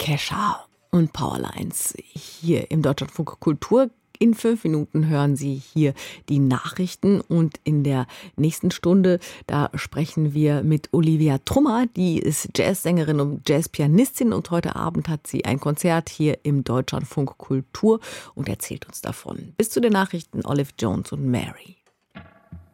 Kesha und Powerlines hier im Deutschlandfunk Kultur. In 5 Minuten hören Sie hier die Nachrichten und in der nächsten Stunde, da sprechen wir mit Olivia Trummer, die ist Jazzsängerin und Jazzpianistin und heute Abend hat sie ein Konzert hier im Deutschlandfunk Kultur und erzählt uns davon. Bis zu den Nachrichten Olive Jones und Mary.